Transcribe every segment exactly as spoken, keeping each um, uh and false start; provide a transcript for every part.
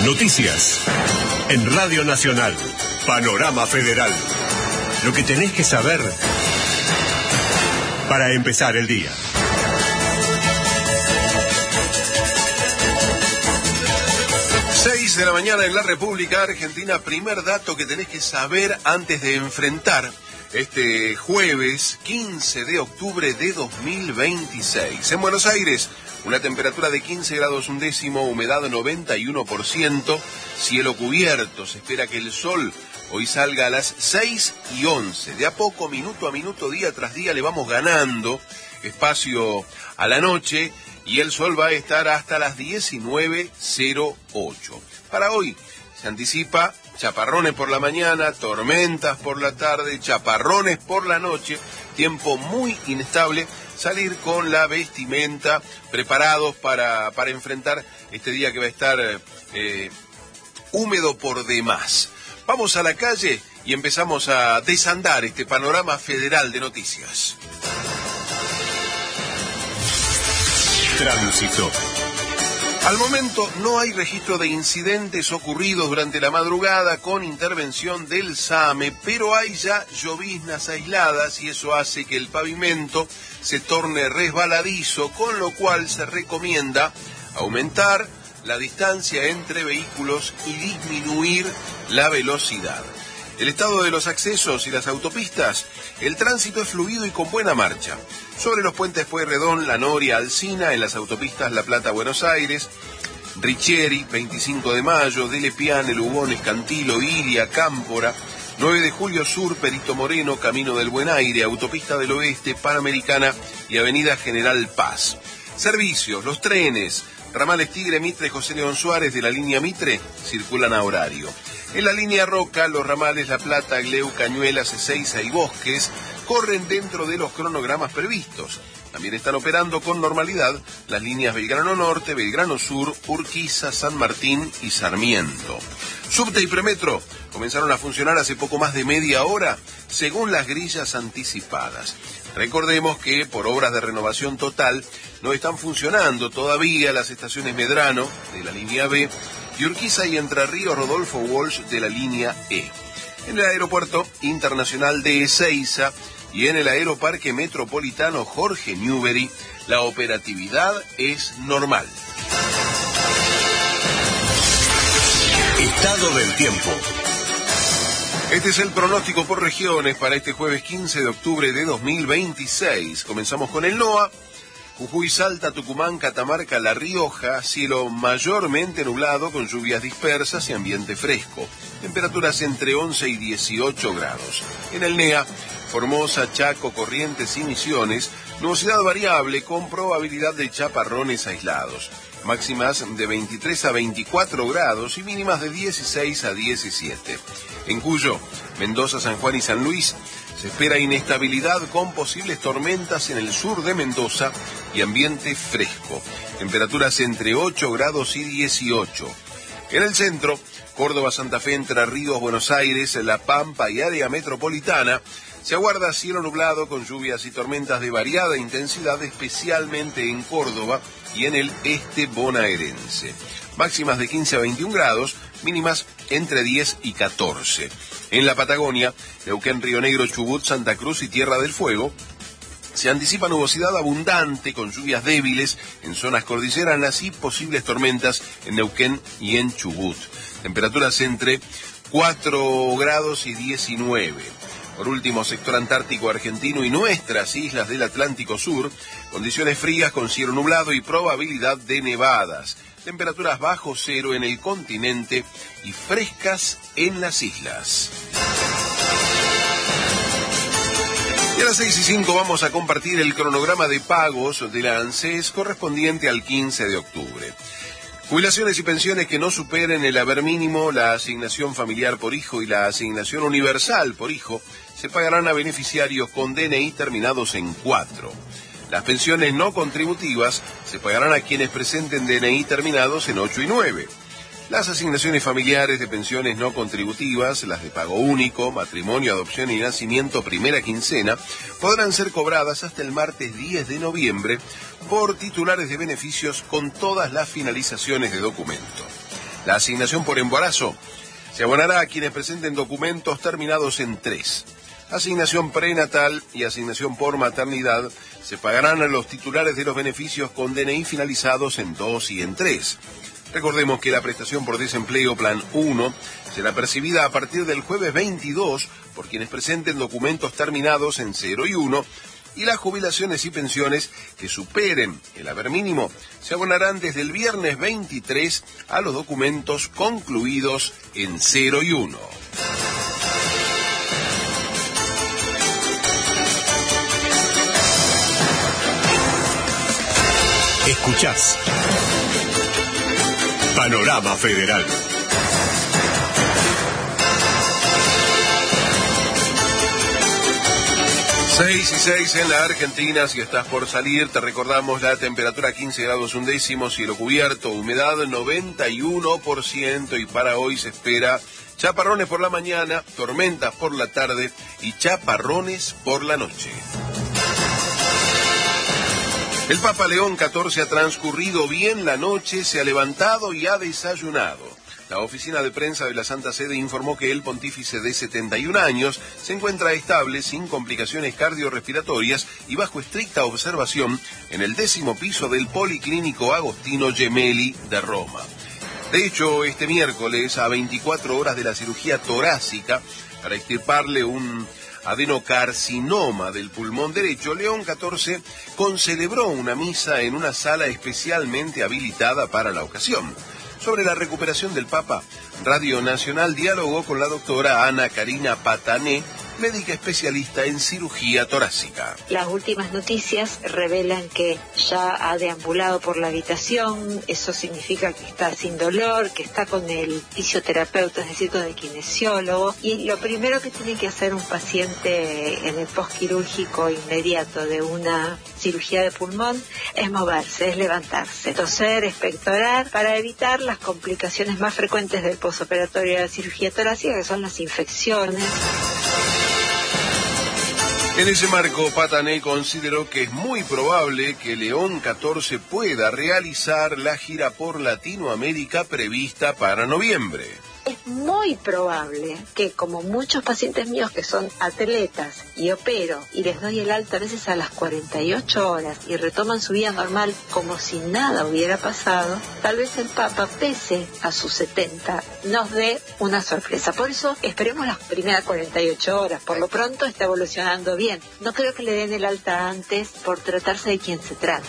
Noticias. En Radio Nacional. Panorama Federal. Lo que tenés que saber para empezar el día. seis de la mañana en la República Argentina. Primer dato que tenés que saber antes de enfrentar este jueves quince de octubre de dos mil veintiséis. En Buenos Aires, una temperatura de quince grados un décimo, humedad noventa y uno por ciento, cielo cubierto. Se espera que el sol hoy salga a las seis y once. De a poco, minuto a minuto, día tras día, le vamos ganando espacio a la noche y el sol va a estar hasta las diecinueve cero ocho. Para hoy se anticipa chaparrones por la mañana, tormentas por la tarde, chaparrones por la noche, tiempo muy inestable. Salir con la vestimenta, preparados para, para enfrentar este día que va a estar eh, húmedo por demás. Vamos a la calle y empezamos a desandar este panorama federal de noticias. Tránsito. Al momento no hay registro de incidentes ocurridos durante la madrugada con intervención del SAME, pero hay ya lloviznas aisladas y eso hace que el pavimento se torne resbaladizo, con lo cual se recomienda aumentar la distancia entre vehículos y disminuir la velocidad. El estado de los accesos y las autopistas, el tránsito es fluido y con buena marcha. Sobre los puentes Pueyrredón, La Noria, Alsina, en las autopistas La Plata, Buenos Aires, Richieri, veinticinco de mayo, Dele Piane, Lugones, Cantilo, Iria, Cámpora, nueve de julio Sur, Perito Moreno, Camino del Buen Aire, Autopista del Oeste, Panamericana y Avenida General Paz. Servicios, los trenes, ramales Tigre, Mitre, José León Suárez de la línea Mitre circulan a horario. En la línea Roca, los ramales La Plata, Gleu, Cañuelas, Ezeiza y Bosques corren dentro de los cronogramas previstos. También están operando con normalidad las líneas Belgrano Norte, Belgrano Sur, Urquiza, San Martín y Sarmiento. Subte y Premetro comenzaron a funcionar hace poco más de media hora, según las grillas anticipadas. Recordemos que por obras de renovación total no están funcionando todavía las estaciones Medrano de la línea B y Urquiza y Entre Ríos Rodolfo Walsh de la línea E. En el Aeropuerto Internacional de Ezeiza y en el Aeroparque Metropolitano Jorge Newbery, la operatividad es normal. Estado del tiempo. Este es el pronóstico por regiones para este jueves quince de octubre de dos mil veintiséis. Comenzamos con el NOA. Jujuy, Salta, Tucumán, Catamarca, La Rioja, cielo mayormente nublado con lluvias dispersas y ambiente fresco. Temperaturas entre once y dieciocho grados. En el NEA, Formosa, Chaco, Corrientes y Misiones, nubosidad variable con probabilidad de chaparrones aislados. Máximas de veintitrés a veinticuatro grados y mínimas de dieciséis a diecisiete. En Cuyo, Mendoza, San Juan y San Luis, se espera inestabilidad con posibles tormentas en el sur de Mendoza y ambiente fresco. Temperaturas entre ocho grados y dieciocho. En el centro, Córdoba, Santa Fe, Entre Ríos, Buenos Aires, La Pampa y área metropolitana, se aguarda cielo nublado con lluvias y tormentas de variada intensidad, especialmente en Córdoba y en el este bonaerense. Máximas de quince a veintiún grados, mínimas entre diez y catorce. En la Patagonia, Neuquén, Río Negro, Chubut, Santa Cruz y Tierra del Fuego, se anticipa nubosidad abundante con lluvias débiles en zonas cordilleranas y posibles tormentas en Neuquén y en Chubut. Temperaturas entre cuatro grados y diecinueve. Por último, sector antártico argentino y nuestras islas del Atlántico Sur, condiciones frías con cielo nublado y probabilidad de nevadas. Temperaturas bajo cero en el continente y frescas en las islas. Y a las seis y cinco vamos a compartir el cronograma de pagos de la ANSES correspondiente al quince de octubre. Jubilaciones y pensiones que no superen el haber mínimo, la asignación familiar por hijo y la asignación universal por hijo se pagarán a beneficiarios con D N I terminados en cuatro. Las pensiones no contributivas se pagarán a quienes presenten D N I terminados en ocho y nueve. Las asignaciones familiares de pensiones no contributivas, las de pago único, matrimonio, adopción y nacimiento primera quincena, podrán ser cobradas hasta el martes diez de noviembre por titulares de beneficios con todas las finalizaciones de documento. La asignación por embarazo se abonará a quienes presenten documentos terminados en tres. Asignación prenatal y asignación por maternidad se pagarán a los titulares de los beneficios con D N I finalizados en dos y en tres. Recordemos que la prestación por desempleo Plan uno será percibida a partir del jueves veintidós por quienes presenten documentos terminados en cero y uno, y las jubilaciones y pensiones que superen el haber mínimo se abonarán desde el viernes veintitrés a los documentos concluidos en cero y uno. Escuchás Panorama Federal. seis y seis en la Argentina. Si estás por salir, te recordamos la temperatura quince grados un décimo, cielo cubierto, humedad noventa y uno por ciento, y para hoy se espera chaparrones por la mañana, tormentas por la tarde y chaparrones por la noche. El Papa León catorce ha transcurrido bien la noche, se ha levantado y ha desayunado. La oficina de prensa de la Santa Sede informó que el pontífice de setenta y un años se encuentra estable, sin complicaciones cardiorrespiratorias y bajo estricta observación en el décimo piso del Policlínico Agostino Gemelli de Roma. De hecho, este miércoles, a veinticuatro horas de la cirugía torácica para extirparle un adenocarcinoma del pulmón derecho, León catorce concelebró una misa en una sala especialmente habilitada para la ocasión. Sobre la recuperación del Papa, Radio Nacional dialogó con la doctora Ana Karina Patané, médica especialista en cirugía torácica. Las últimas noticias revelan que ya ha deambulado por la habitación. Eso significa que está sin dolor, que está con el fisioterapeuta, es decir, con el kinesiólogo. Y lo primero que tiene que hacer un paciente en el postquirúrgico inmediato de una cirugía de pulmón es moverse, es levantarse, toser, expectorar, para evitar las complicaciones más frecuentes del postoperatorio de la cirugía torácica, que son las infecciones. En ese marco, Patané consideró que es muy probable que León catorce pueda realizar la gira por Latinoamérica prevista para noviembre. Es muy probable que, como muchos pacientes míos que son atletas y opero y les doy el alta a veces a las cuarenta y ocho horas y retoman su vida normal como si nada hubiera pasado, tal vez el Papa, pese a sus setenta, nos dé una sorpresa. Por eso esperemos las primeras cuarenta y ocho horas. Por lo pronto está evolucionando bien. No creo que le den el alta antes por tratarse de quien se trata.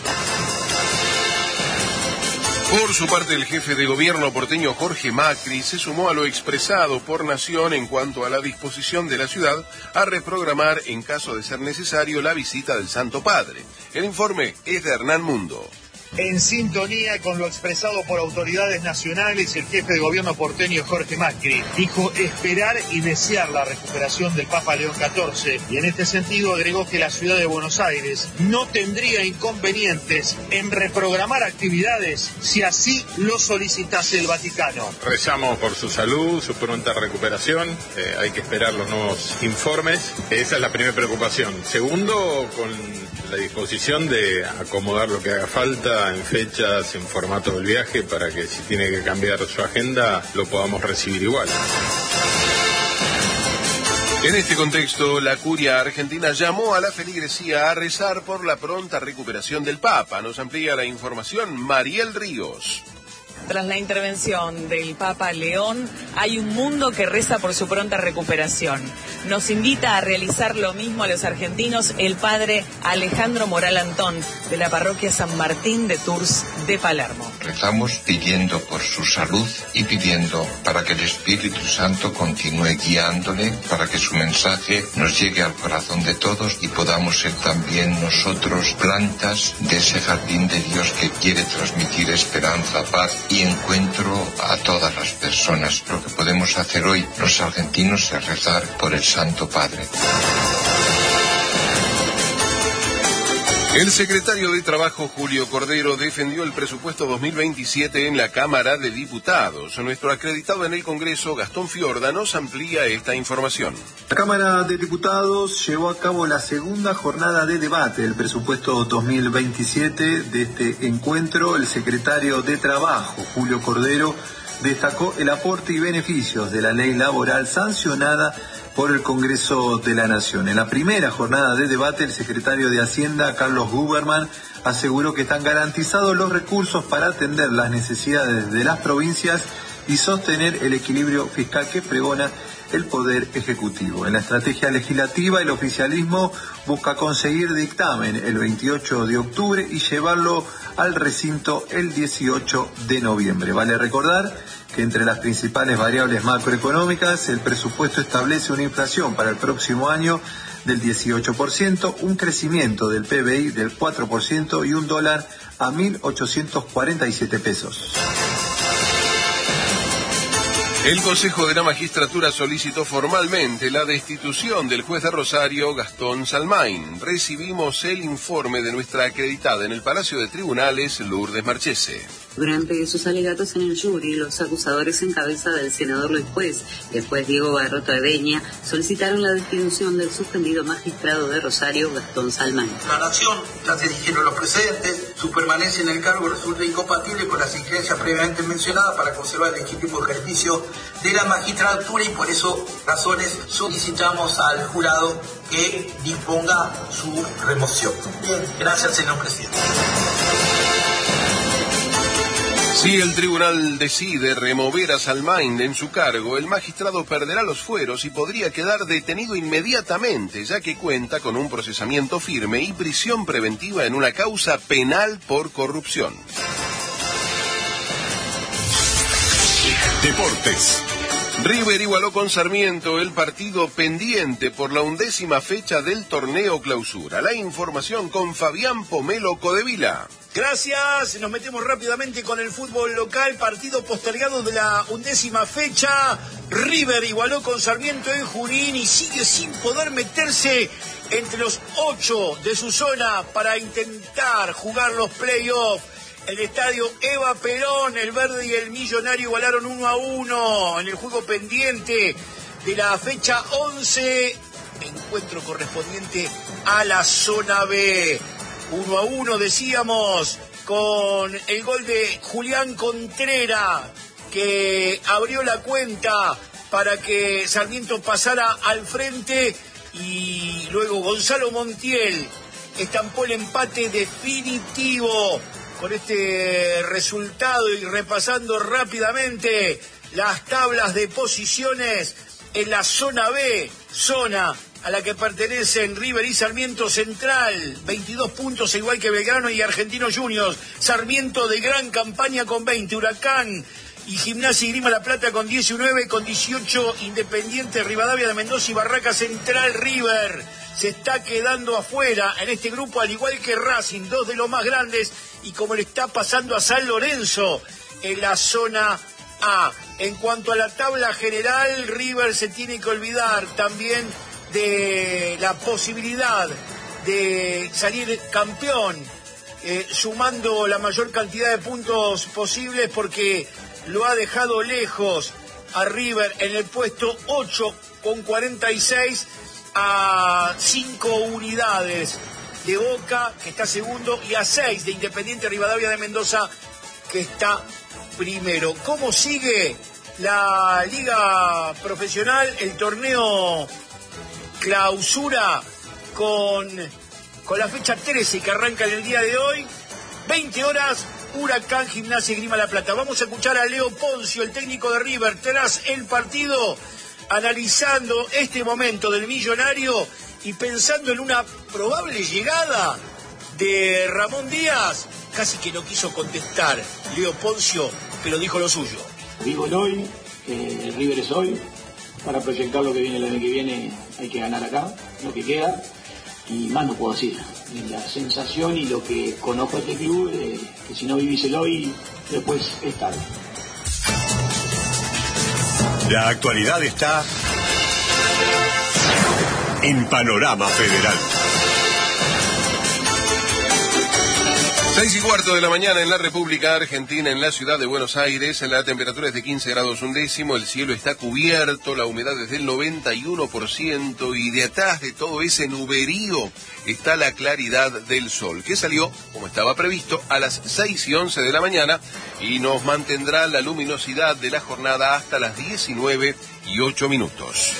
Por su parte, el jefe de gobierno porteño Jorge Macri se sumó a lo expresado por Nación en cuanto a la disposición de la ciudad a reprogramar, en caso de ser necesario, la visita del Santo Padre. El informe es de Hernán Mundo. En sintonía con lo expresado por autoridades nacionales, el jefe de gobierno porteño Jorge Macri dijo esperar y desear la recuperación del Papa León catorce, y en este sentido agregó que la ciudad de Buenos Aires no tendría inconvenientes en reprogramar actividades si así lo solicitase el Vaticano. Rezamos por su salud, su pronta recuperación, eh, hay que esperar los nuevos informes, esa es la primera preocupación. Segundo, con la disposición de acomodar lo que haga falta en fechas, en formato del viaje, para que si tiene que cambiar su agenda lo podamos recibir igual. En este contexto, la curia argentina llamó a la feligresía a rezar por la pronta recuperación del Papa. Nos amplía la información Mariel Ríos. Tras la intervención del Papa León, hay un mundo que reza por su pronta recuperación. Nos invita a realizar lo mismo a los argentinos el padre Alejandro Moral Antón, de la parroquia San Martín de Tours de Palermo. Rezamos pidiendo por su salud y pidiendo para que el Espíritu Santo continúe guiándole, para que su mensaje nos llegue al corazón de todos y podamos ser también nosotros plantas de ese jardín de Dios que quiere transmitir esperanza, paz y encuentro a todas las personas. Lo que podemos hacer hoy los argentinos es rezar por el Santo Padre. El secretario de Trabajo, Julio Cordero, defendió el presupuesto dos mil veintisiete en la Cámara de Diputados. Nuestro acreditado en el Congreso, Gastón Fiorda, nos amplía esta información. La Cámara de Diputados llevó a cabo la segunda jornada de debate del presupuesto dos mil veintisiete. De este encuentro, el secretario de Trabajo, Julio Cordero, destacó el aporte y beneficios de la ley laboral sancionada por el Congreso de la Nación. En la primera jornada de debate, el secretario de Hacienda, Carlos Guberman, aseguró que están garantizados los recursos para atender las necesidades de las provincias y sostener el equilibrio fiscal que pregona el Poder Ejecutivo. En la estrategia legislativa, el oficialismo busca conseguir dictamen el veintiocho de octubre y llevarlo al recinto el dieciocho de noviembre. Vale recordar que entre las principales variables macroeconómicas, el presupuesto establece una inflación para el próximo año del dieciocho por ciento, un crecimiento del P B I del cuatro por ciento y un dólar a mil ochocientos cuarenta y siete pesos. El Consejo de la Magistratura solicitó formalmente la destitución del juez de Rosario, Gastón Salmain. Recibimos el informe de nuestra acreditada en el Palacio de Tribunales, Lourdes Marchese. Durante sus alegatos en el jury, los acusadores en cabeza del senador Luis Juez y el juez Diego Barroto Eveña solicitaron la destitución del suspendido magistrado de Rosario, Gastón Salmain. La Nación, ya se dijeron los precedentes, su permanencia en el cargo resulta incompatible con las exigencias previamente mencionadas para conservar el legítimo ejercicio de la magistratura y por eso razones solicitamos al jurado que disponga su remoción. Bien, gracias, señor presidente. Si el tribunal decide remover a Salmain en su cargo, el magistrado perderá los fueros y podría quedar detenido inmediatamente, ya que cuenta con un procesamiento firme y prisión preventiva en una causa penal por corrupción. Deportes. River igualó con Sarmiento el partido pendiente por la undécima fecha del torneo Clausura. La información con Fabián Pomelo Codevila. Gracias, nos metemos rápidamente con el fútbol local, partido postergado de la undécima fecha. River igualó con Sarmiento en Junín y sigue sin poder meterse entre los ocho de su zona para intentar jugar los playoffs. El estadio Eva Perón, el verde y el millonario igualaron uno a uno en el juego pendiente de la fecha once, encuentro correspondiente a la zona B. Uno a uno, decíamos, con el gol de Julián Contreras, que abrió la cuenta para que Sarmiento pasara al frente, y luego Gonzalo Montiel estampó el empate definitivo. Con este resultado y repasando rápidamente las tablas de posiciones en la zona B, zona a la que pertenecen River y Sarmiento Central, veintidós puntos, igual que Belgrano y Argentinos Juniors. Sarmiento de gran campaña con veinte, Huracán y Gimnasia y Grima La Plata con diecinueve, con dieciocho Independiente, Rivadavia de Mendoza y Barraca Central. River se está quedando afuera en este grupo, al igual que Racing, dos de los más grandes, y como le está pasando a San Lorenzo en la zona A. En cuanto a la tabla general, River se tiene que olvidar también de la posibilidad de salir campeón, eh, sumando la mayor cantidad de puntos posibles, porque lo ha dejado lejos a River en el puesto ocho con cuarenta y seis, a cinco unidades de Boca, que está segundo, y a seis de Independiente Rivadavia de Mendoza, que está primero. ¿Cómo sigue la liga profesional, el torneo Clausura, con, con la fecha trece que arranca en el día de hoy? veinte horas, Huracán, Gimnasia y Grima La Plata. Vamos a escuchar a Leo Poncio, el técnico de River, tras el partido, analizando este momento del millonario y pensando en una probable llegada de Ramón Díaz. Casi que no quiso contestar Leo Poncio, pero dijo lo suyo. Digo el hoy, eh, el River es hoy. Para proyectar lo que viene el año que viene hay que ganar acá, lo que queda, y más no puedo decir. La sensación y lo que conozco de este club, eh, que si no vivís el hoy, después es tarde. La actualidad está en Panorama Federal. Seis y cuarto de la mañana en la República Argentina, en la ciudad de Buenos Aires. La temperatura es de quince grados un décimo, el cielo está cubierto, la humedad es del noventa y uno por ciento y de atrás de todo ese nuberío está la claridad del sol, que salió, como estaba previsto, a las seis y once de la mañana y nos mantendrá la luminosidad de la jornada hasta las diecinueve y ocho minutos.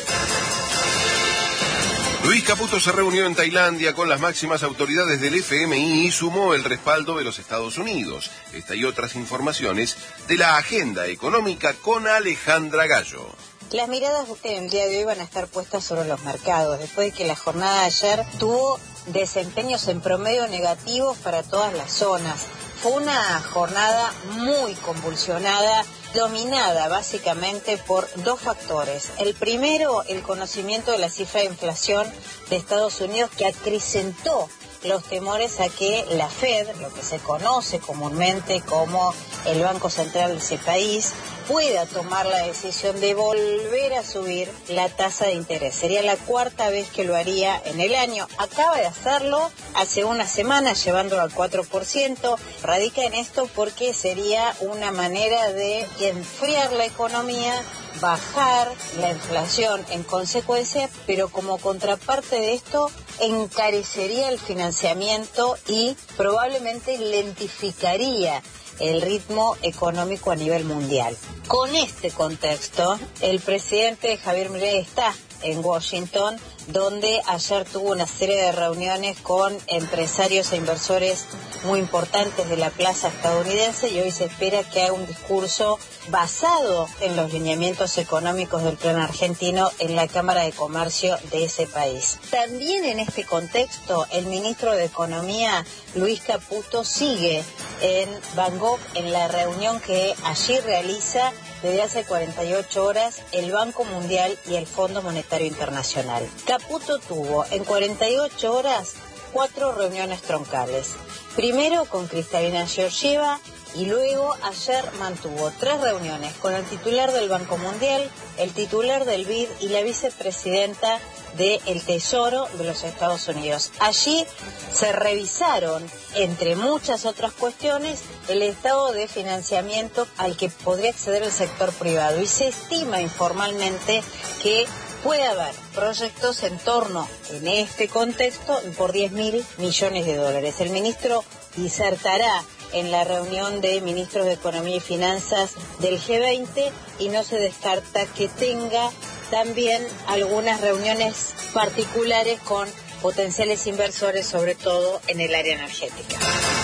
Luis Caputo se reunió en Tailandia con las máximas autoridades del F M I y sumó el respaldo de los Estados Unidos. Esta y otras informaciones de la agenda económica con Alejandra Gallo. Las miradas en el día de hoy van a estar puestas sobre los mercados, después de que la jornada de ayer tuvo desempeños en promedio negativos para todas las zonas. Fue una jornada muy convulsionada, dominada básicamente por dos factores. El primero, el conocimiento de la cifra de inflación de Estados Unidos, que acrecentó los temores a que la Fed, lo que se conoce comúnmente como el Banco Central de ese país, pueda tomar la decisión de volver a subir la tasa de interés. Sería la cuarta vez que lo haría en el año. Acaba de hacerlo hace unas semanas, llevándolo al cuatro por ciento. Radica en esto porque sería una manera de enfriar la economía, bajar la inflación en consecuencia, pero como contraparte de esto encarecería el financiamiento y probablemente lentificaría el ritmo económico a nivel mundial. Con este contexto, el presidente Javier Milei está en Washington, donde ayer tuvo una serie de reuniones con empresarios e inversores muy importantes de la plaza estadounidense y hoy se espera que haga un discurso basado en los lineamientos económicos del plan argentino en la Cámara de Comercio de ese país. También en este contexto, el ministro de Economía, Luis Caputo, sigue en Bangkok en la reunión que allí realiza desde hace cuarenta y ocho horas el Banco Mundial y el Fondo Monetario Internacional. Caputo tuvo en cuarenta y ocho horas cuatro reuniones troncales. Primero con Kristalina Georgieva y luego ayer mantuvo tres reuniones con el titular del Banco Mundial, el titular del B I D y la vicepresidenta del Tesoro de los Estados Unidos. Allí se revisaron, entre muchas otras cuestiones, el estado de financiamiento al que podría acceder el sector privado y se estima informalmente que puede haber proyectos en torno, en este contexto, por diez mil millones de dólares. El ministro disertará en la reunión de ministros de Economía y Finanzas del G veinte y no se descarta que tenga también algunas reuniones particulares con potenciales inversores, sobre todo en el área energética.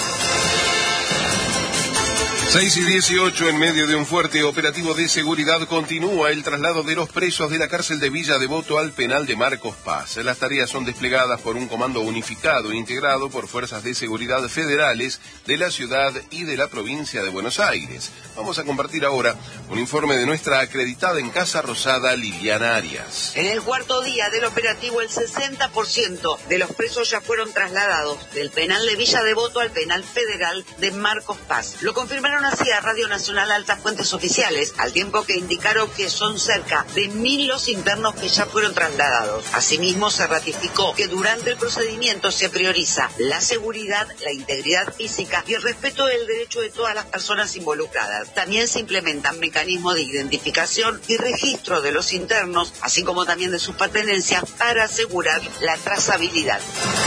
seis y dieciocho, en medio de un fuerte operativo de seguridad, continúa el traslado de los presos de la cárcel de Villa Devoto al penal de Marcos Paz. Las tareas son desplegadas por un comando unificado integrado por fuerzas de seguridad federales de la ciudad y de la provincia de Buenos Aires. Vamos a compartir ahora un informe de nuestra acreditada en Casa Rosada, Liliana Arias. En el cuarto día del operativo, el sesenta por ciento de los presos ya fueron trasladados del penal de Villa Devoto al penal federal de Marcos Paz. Lo confirmaron así a Radio Nacional altas fuentes oficiales, al tiempo que indicaron que son cerca de mil los internos que ya fueron trasladados. Asimismo, se ratificó que durante el procedimiento se prioriza la seguridad, la integridad física y el respeto del derecho de todas las personas involucradas. También se implementan mecanismos de identificación y registro de los internos, así como también de sus pertenencias, para asegurar la trazabilidad.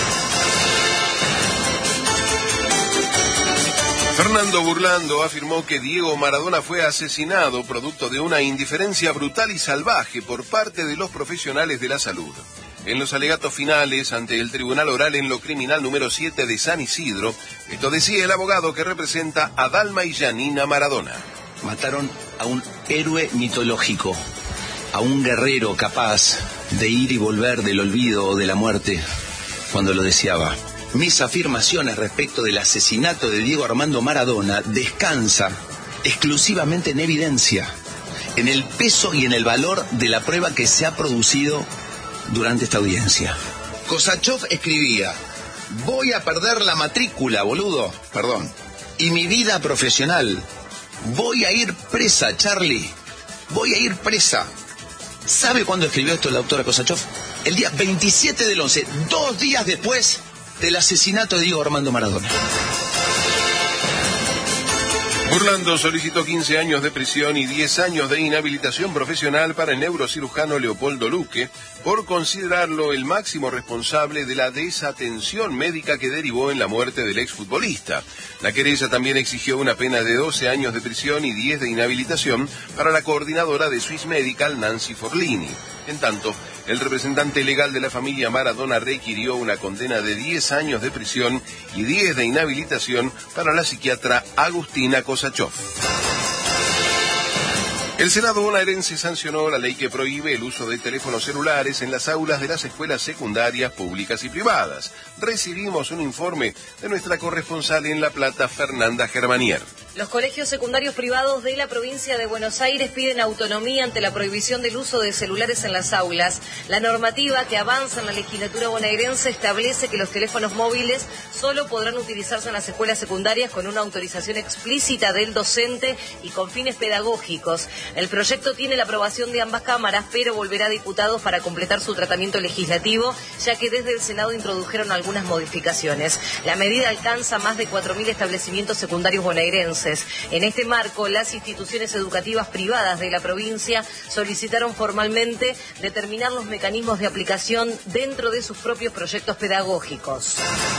Fernando Burlando afirmó que Diego Maradona fue asesinado producto de una indiferencia brutal y salvaje por parte de los profesionales de la salud. En los alegatos finales ante el Tribunal Oral en lo Criminal número siete de San Isidro, esto decía el abogado que representa a Dalma y Janina Maradona. Mataron a un héroe mitológico, a un guerrero capaz de ir y volver del olvido o de la muerte cuando lo deseaba. Mis afirmaciones respecto del asesinato de Diego Armando Maradona descansa exclusivamente en evidencia, en el peso y en el valor de la prueba que se ha producido durante esta audiencia. Kosachov escribía: voy a perder la matrícula, boludo, perdón, y mi vida profesional. Voy a ir presa, Charlie, voy a ir presa. ¿Sabe cuándo escribió esto la doctora Kosachov? El día veintisiete del once, dos días después del asesinato de Diego Armando Maradona. Burlando solicitó quince años de prisión y diez años de inhabilitación profesional para el neurocirujano Leopoldo Luque por considerarlo el máximo responsable de la desatención médica que derivó en la muerte del exfutbolista. La querella también exigió una pena de doce años de prisión y diez de inhabilitación para la coordinadora de Swiss Medical, Nancy Forlini. En tanto, el representante legal de la familia Maradona requirió una condena de diez años de prisión y diez de inhabilitación para la psiquiatra Agustina Kosachov. El Senado bonaerense sancionó la ley que prohíbe el uso de teléfonos celulares en las aulas de las escuelas secundarias públicas y privadas. Recibimos un informe de nuestra corresponsal en La Plata, Fernanda Germanier. Los colegios secundarios privados de la provincia de Buenos Aires piden autonomía ante la prohibición del uso de celulares en las aulas. La normativa que avanza en la legislatura bonaerense establece que los teléfonos móviles solo podrán utilizarse en las escuelas secundarias con una autorización explícita del docente y con fines pedagógicos. El proyecto tiene la aprobación de ambas cámaras, pero volverá a diputados para completar su tratamiento legislativo, ya que desde el Senado introdujeron algunas modificaciones. La medida alcanza más de cuatro mil establecimientos secundarios bonaerenses. En este marco, las instituciones educativas privadas de la provincia solicitaron formalmente determinar los mecanismos de aplicación dentro de sus propios proyectos pedagógicos.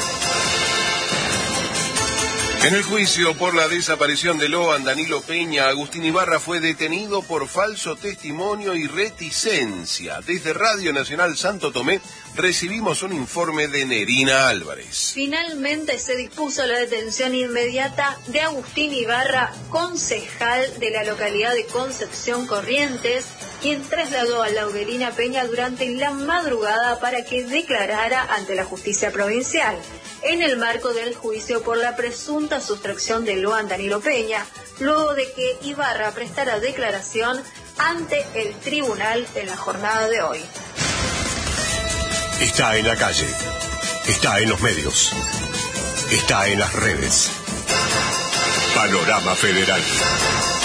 En el juicio por la desaparición de Loan Danilo Peña, Agustín Ibarra fue detenido por falso testimonio y reticencia. Desde Radio Nacional Santo Tomé recibimos un informe de Nerina Álvarez. Finalmente se dispuso la detención inmediata de Agustín Ibarra, concejal de la localidad de Concepción Corrientes, quien trasladó a Laudelina Peña durante la madrugada para que declarara ante la justicia provincial, en el marco del juicio por la presunta sustracción de Loan Danilo Peña, luego de que Ibarra prestara declaración ante el tribunal en la jornada de hoy. Está en la calle, está en los medios, está en las redes. Panorama Federal.